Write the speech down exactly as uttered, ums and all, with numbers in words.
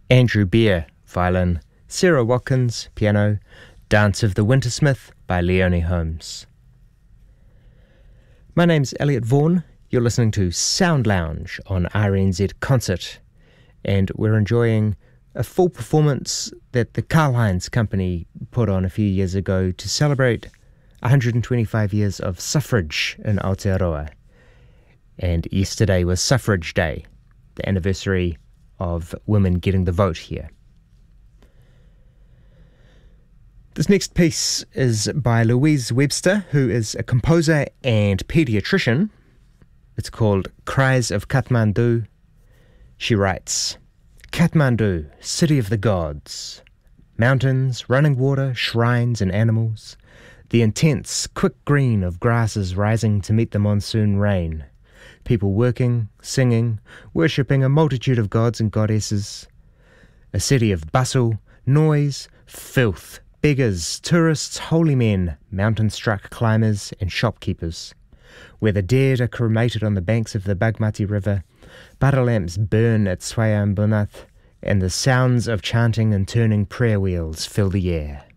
Andrew Beer, violin, Sarah Watkins, piano, Dance of the Wintersmith by Leonie Holmes. My name's Elliot Vaughan. You're listening to Sound Lounge on R N Z Concert, and we're enjoying a full performance that the Karl-Heinz Company put on a few years ago to celebrate one hundred twenty-five years of suffrage in Aotearoa. And yesterday was Suffrage Day, the anniversary of women getting the vote here. This next piece is by Louise Webster, who is a composer and paediatrician. It's called Cries of Kathmandu. She writes, Kathmandu, city of the gods. Mountains, running water, shrines and animals. The intense, quick green of grasses rising to meet the monsoon rain. People working, singing, worshipping a multitude of gods and goddesses. A city of bustle, noise, filth, beggars, tourists, holy men, mountain-struck climbers and shopkeepers. Where the dead are cremated on the banks of the Bagmati River, butter lamps burn at Swayambunnath, and the sounds of chanting and turning prayer wheels fill the air.